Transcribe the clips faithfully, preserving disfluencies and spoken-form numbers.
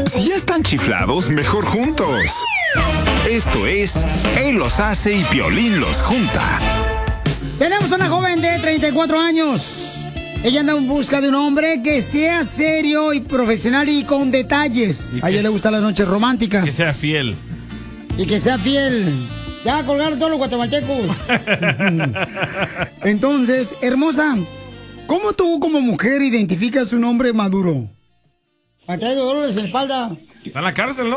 Si ya están chiflados, mejor juntos. Esto es Él los hace y Piolín los junta. Tenemos una joven de treinta y cuatro años. Ella anda en busca de un hombre que sea serio y profesional y con detalles. A ella le gustan las noches románticas. Que sea fiel. Y que sea fiel. Ya colgaron todos los guatemaltecos. Entonces, hermosa, ¿cómo tú como mujer identificas un hombre maduro? ¿Ha traído dolores en la espalda? Está en la cárcel, ¿no?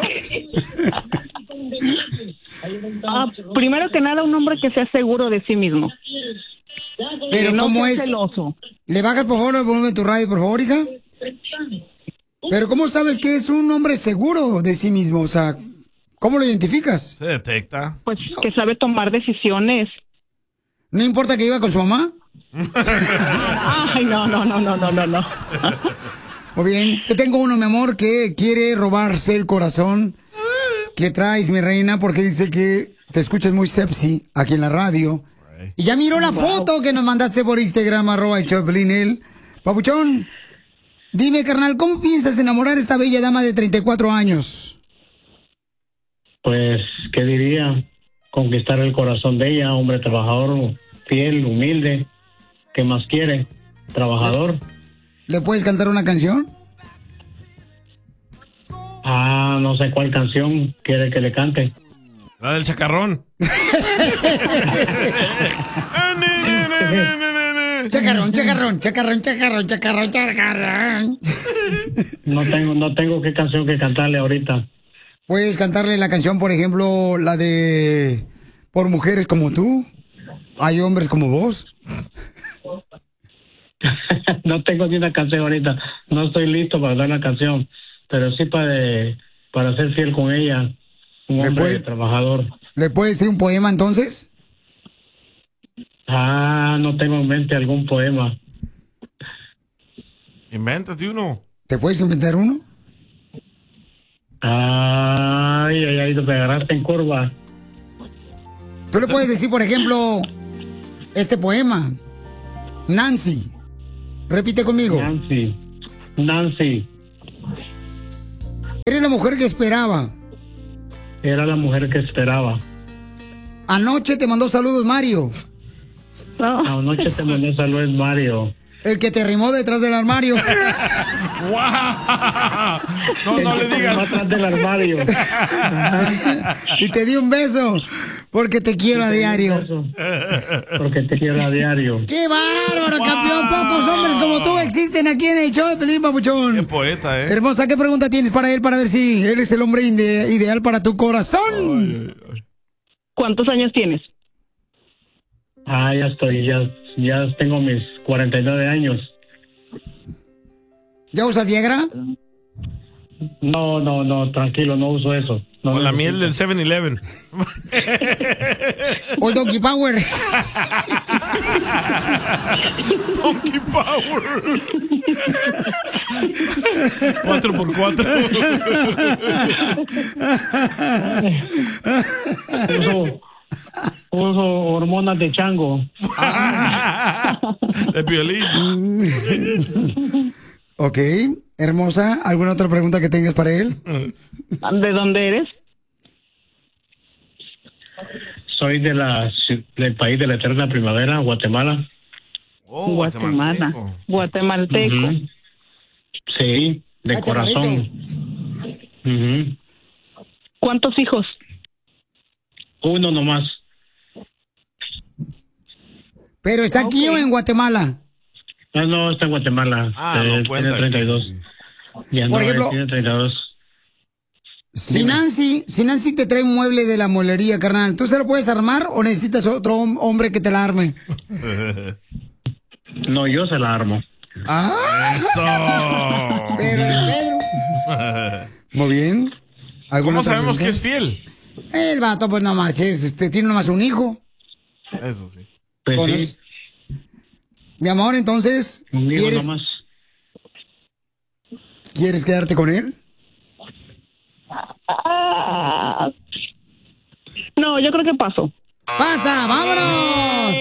Ah, primero que nada, un hombre que sea seguro de sí mismo. Pero que no ¿cómo sea es? celoso. ¿Le bajas por favor el volumen de tu radio, por favor, hija? Pero ¿cómo sabes que es un hombre seguro de sí mismo? O sea, ¿cómo lo identificas? Se detecta. Pues que sabe tomar decisiones. ¿No importa que iba con su mamá? Ay, no, no, no, no, no, no, no. Muy bien, te tengo uno, mi amor, que quiere robarse el corazón que traes, mi reina, porque dice que te escuchas muy sexy aquí en la radio. Y ya miró la foto que nos mandaste por Instagram, arroba el Choplin, él. Papuchón, dime, carnal, ¿cómo piensas enamorar a esta bella dama de treinta y cuatro años? Pues, ¿qué diría? Conquistar el corazón de ella, hombre trabajador, fiel, humilde. ¿Qué más quiere? Trabajador. ¿Le puedes cantar una canción? Ah, no sé cuál canción quiere que le cante. La del chacarrón. Chacarrón, chacarrón, chacarrón, chacarrón, chacarrón, chacarrón. No tengo, no tengo qué canción que cantarle ahorita. Puedes cantarle la canción, por ejemplo, la de Por mujeres como tú. Hay hombres como vos. No tengo ni una canción ahorita. No estoy listo para dar una canción. Pero sí para, para ser fiel con ella. Un hombre puede, trabajador. ¿Le puedes decir un poema entonces? Ah, no tengo en mente algún poema. Invéntate uno. ¿Te puedes inventar uno? Ay, ay, ay, te agarraste en curva. Tú le puedes decir, por ejemplo, este poema. Nancy. Repite conmigo. Nancy. Nancy. Eres la mujer que esperaba. Era la mujer que esperaba. Anoche te mandó saludos Mario. No. Anoche te mandó saludos Mario. El que te arrimó detrás del armario. ¡Wow! No, no le digas. Detrás del armario. Y te di un beso. Porque te quiero a diario. Porque te quiero a diario. ¡Qué bárbaro, wow, campeón! Pocos hombres como tú existen aquí en el show de Pelín, papuchón. Qué poeta, ¿eh? Hermosa, ¿qué pregunta tienes para él para ver si él es el hombre ide- ideal para tu corazón? Ay, ay. ¿Cuántos años tienes? Ah, ya estoy, ya, ya tengo mis cuarenta y nueve años. ¿Ya usa Viagra? No, no, no, tranquilo, no uso eso. No, Con no la uso. miel del seven eleven. ¿O el Donkey Power? Donkey Power. Cuatro por cuatro. Uso, uso hormonas de chango. De Piolín. Ok, hermosa, ¿alguna otra pregunta que tengas para él? ¿De dónde eres? Soy de la, del país de la eterna primavera, Guatemala. Oh, Guatemala. guatemalteco. Guatemalteco. Ujú. Sí, de Ah, corazón. Ujú. ¿Cuántos hijos? Uno nomás. ¿Pero está aquí Ok. o en Guatemala? No, no, está en Guatemala. Ah, no Eh, cuenta. tiene treinta y dos. Ya Por no, ejemplo- él tiene treinta y dos. Si Dime. Nancy, si Nancy te trae un mueble de la mueblería, carnal, ¿tú se lo puedes armar o necesitas otro hom- hombre que te la arme? No, yo se la armo. ¡Ah! Eso. Pero de Pedro. Muy bien. ¿Alguna ¿Cómo otra sabemos que pregunta? es fiel? El vato, pues nomás, es, este, tiene nomás un hijo. Eso sí. Pues Con sí, es- Mi amor, entonces, un hijo ¿quieres, nomás. ¿quieres quedarte con él? Ah. No, yo creo que paso. ¡Pasa! ¡Vámonos!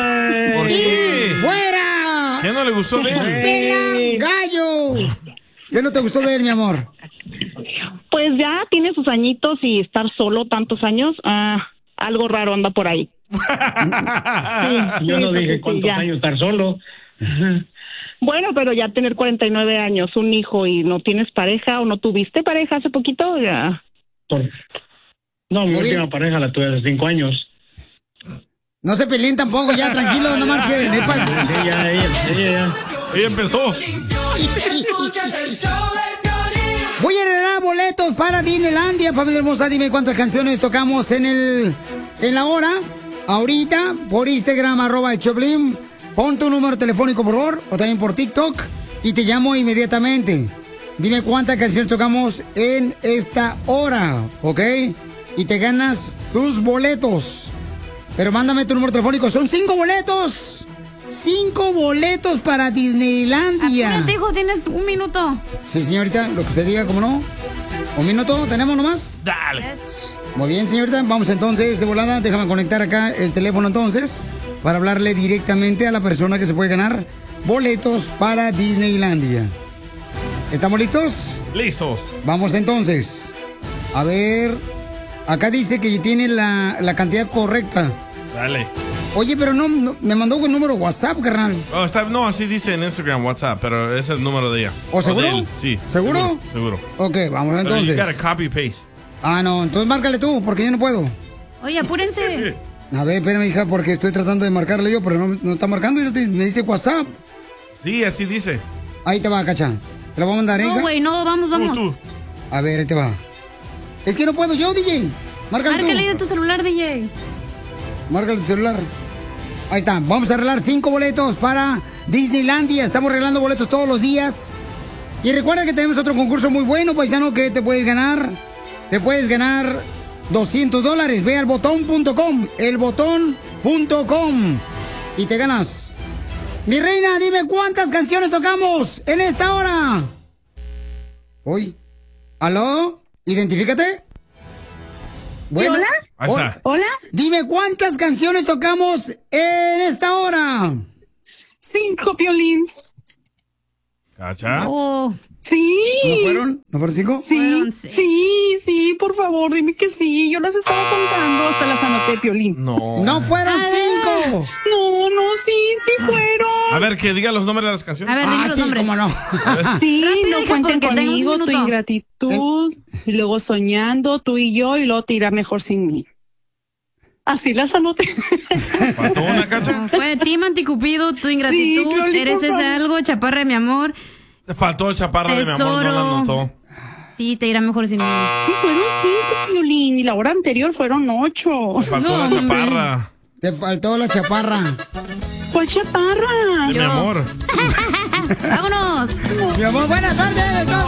¿Por ¡Y qué? fuera! ¿Qué no le gustó de él? ¡Pela gallo! ¿Qué no te gustó de él, mi amor? Pues ya tiene sus añitos y estar solo tantos años, ah, algo raro anda por ahí. Sí, Yo no sí, dije sí, cuántos ya. años estar solo. Bueno, pero ya tener cuarenta y nueve años, un hijo y no tienes pareja o no tuviste pareja hace poquito, ya. Por- No, mi Muy última bien. pareja la tuve hace cinco años. No se peleen tampoco, ya, tranquilo, no marchen. Es pa- Sí, ya, ella, ella ya. Ella empezó. Voy a regalar boletos para Disneylandia, familia hermosa. Dime cuántas canciones tocamos en el en la hora. Ahorita, por Instagram, arroba el Choplin. Pon tu número telefónico, por favor, o también por TikTok, y te llamo inmediatamente. Dime cuántas canciones tocamos en esta hora, ¿ok? Y te ganas tus boletos. Pero mándame tu número telefónico. Son cinco boletos. Cinco boletos para Disneylandia. Apúrate, hijo, tienes un minuto. Sí, señorita, lo que usted diga, ¿cómo no? ¿Un minuto tenemos nomás? Dale. Muy bien, señorita. Vamos entonces de volada. Déjame conectar acá el teléfono entonces para hablarle directamente a la persona que se puede ganar boletos para Disneylandia. ¿Estamos listos? Listos. Vamos entonces. A ver. Acá dice que tiene la, la cantidad correcta. Dale. Oye, pero no, no- me mandó un número WhatsApp, carnal. Oh, está, no, así dice en Instagram, WhatsApp, pero ese es el número de ella. ¿O seguro? de él, sí. ¿Seguro? Seguro. seguro. Ok, vamos Pero you gotta entonces. copy paste. Ah, no, entonces márcale tú, porque yo no puedo. Oye, apúrense. A ver, espérame, hija, porque estoy tratando de marcarle yo, pero no, no está marcando y no te- me dice WhatsApp. Sí, así dice. Ahí te va, cacha. Te lo voy a mandar, ¿eh, No, hija? güey, no, vamos, Tú, vamos. tú. A ver, ahí te va. Es que no puedo yo, D J. Márcale tú. Márcale de tu celular, D J. Márcale tu celular. Ahí está. Vamos a arreglar cinco boletos para Disneylandia. Estamos arreglando boletos todos los días. Y recuerda que tenemos otro concurso muy bueno, paisano, que te puedes ganar. Te puedes ganar doscientos dólares. Ve al botón punto com. El botón punto com. Y te ganas. Mi reina, dime cuántas canciones tocamos en esta hora. Hoy. ¿Aló? ¿Identifícate? Bueno. ¿Hola? Ahí Hola. está. Hola. Dime cuántas canciones tocamos en esta hora. Cinco, Piolín. ¿Cacha? Oh, Sí. ¿No fueron? ¿No fueron cinco? Sí, Fueron seis. sí, sí, por favor, dime que sí. Yo las estaba contando, hasta las anoté, Piolín. No. No fueron cinco. No, no, sí, sí fueron. A ver, que diga los nombres de las canciones. a ver, dime Ah, los sí, nombres. cómo no. Sí, Rápido, no hija, cuenten porque tengo un conmigo, tu minuto. ingratitud, y luego soñando, tú y yo, y luego te irá mejor sin mí. Así las anoté. ¿Faltó una, Cacha? Fue Tim Anticupido, tu ingratitud, Sí, Piolín, eres por ese favor. algo, chaparra de mi amor. Te faltó Chaparra de mi amor, no la Tesoro. anotó. Sí, te irá mejor sin mí. Sí, fueron cinco, Piolín, y la hora anterior fueron ocho. Te faltó No, la hombre. Chaparra Te faltó la chaparra. ¿Cuál chaparra? de mi Yo. amor. ¡Vámonos! Mi amor, buena suerte.